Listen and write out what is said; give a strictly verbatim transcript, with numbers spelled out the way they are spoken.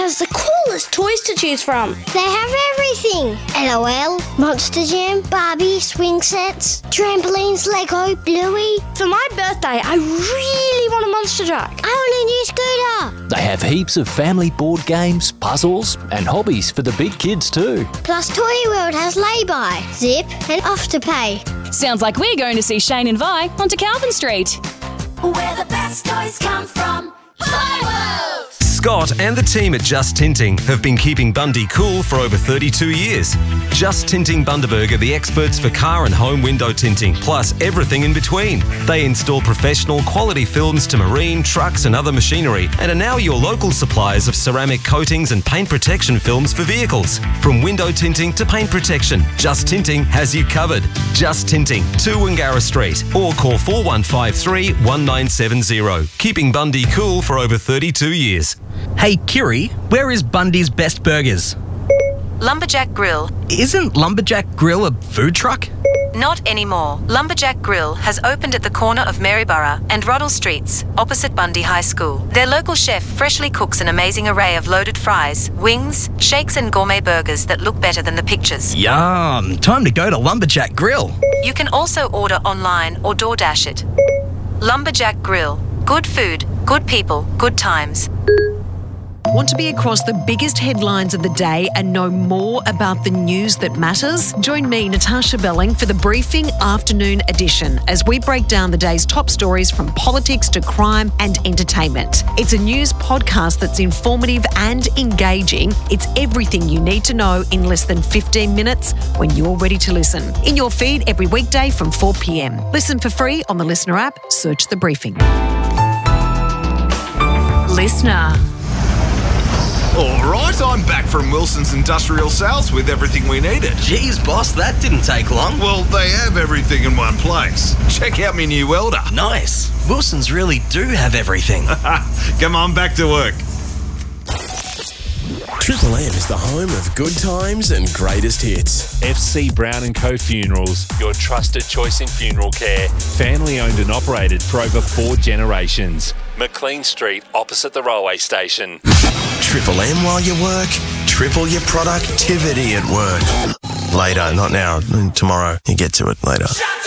has the coolest toys to choose from. They have everything. LOL, Monster Jam, Barbie, swing sets, trampolines, Lego, Bluey. For my birthday, I really want a monster truck. I want a new scooter. They have heaps of family board games, puzzles and hobbies for the big kids too. Plus Toy World has lay-by, Zip and Afterpay. Sounds like we're going to see Shane and Vi onto Calvin Street. Where the best toys come from. Toy World! Scott and the team at Just Tinting have been keeping Bundy cool for over thirty-two years. Just Tinting Bundaberg are the experts for car and home window tinting, plus everything in between. They install professional quality films to marine, trucks and other machinery, and are now your local suppliers of ceramic coatings and paint protection films for vehicles. From window tinting to paint protection, Just Tinting has you covered. Just Tinting, two Wangara Street, or call four one five three, one nine seven zero. Keeping Bundy cool for over thirty-two years. Hey Kiri, where is Bundy's Best Burgers? Lumberjack Grill. Isn't Lumberjack Grill a food truck? Not anymore. Lumberjack Grill has opened at the corner of Maryborough and Roddle Streets, opposite Bundy High School. Their local chef freshly cooks an amazing array of loaded fries, wings, shakes and gourmet burgers that look better than the pictures. Yum! Time to go to Lumberjack Grill. You can also order online or DoorDash it. Lumberjack Grill. Good food, good people, good times. Want to be across the biggest headlines of the day and know more about the news that matters? Join me, Natasha Belling, for the Briefing Afternoon Edition as we break down the day's top stories from politics to crime and entertainment. It's a news podcast that's informative and engaging. It's everything you need to know in less than fifteen minutes when you're ready to listen. In your feed every weekday from four p m. Listen for free on the Listener app. Search The Briefing. Listener. All right, I'm back from Wilson's Industrial Sales with everything we needed. Geez, boss, that didn't take long. Well, they have everything in one place. Check out my new welder. Nice. Wilson's really do have everything. Come on, back to work. Triple M is the home of good times and greatest hits. F C Brown and Co Funerals, your trusted choice in funeral care. Family owned and operated for over four generations. McLean Street, opposite the railway station. Triple M while you work, triple your productivity at work. Later, not now, tomorrow. You get to it later.